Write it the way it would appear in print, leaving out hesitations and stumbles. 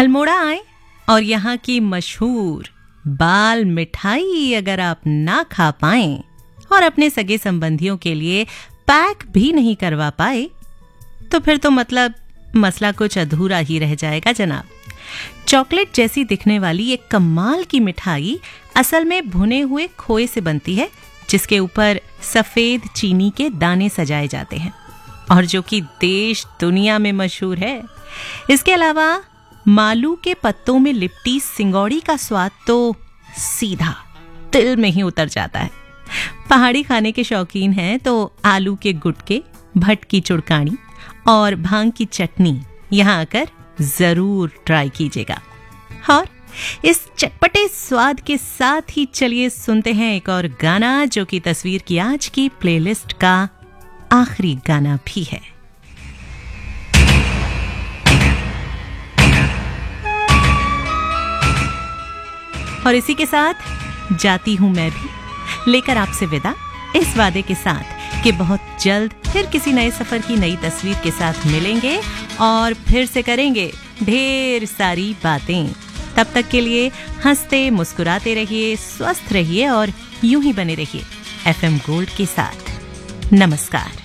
अल्मोड़ा आए और यहाँ की मशहूर बाल मिठाई अगर आप ना खा पाएं और अपने सगे संबंधियों के लिए पैक भी नहीं करवा पाए तो फिर तो मतलब मसला कुछ अधूरा ही रह जाएगा जनाब। चॉकलेट जैसी दिखने वाली एक कमाल की मिठाई असल में भुने हुए खोए से बनती है, जिसके ऊपर सफेद चीनी के दाने सजाए जाते हैं और जो कि देश दुनिया में मशहूर है। इसके अलावा मालू के पत्तों में लिपटी सिंगौड़ी का स्वाद तो सीधा दिल में ही उतर जाता है। पहाड़ी खाने के शौकीन हैं तो आलू के गुटके, भट्ट की चुड़कानी और भांग की चटनी यहाँ आकर जरूर ट्राई कीजिएगा। और इस चटपटे स्वाद के साथ ही चलिए सुनते हैं एक और गाना जो कि तस्वीर की आज की प्लेलिस्ट का आखिरी गाना भी है। और इसी के साथ जाती हूं मैं भी, लेकर आपसे विदा, इस वादे के साथ कि बहुत जल्द फिर किसी नए सफर की नई तस्वीर के साथ मिलेंगे और फिर से करेंगे ढेर सारी बातें। तब तक के लिए हंसते मुस्कुराते रहिए, स्वस्थ रहिए और यूं ही बने रहिए FM गोल्ड के साथ। नमस्कार।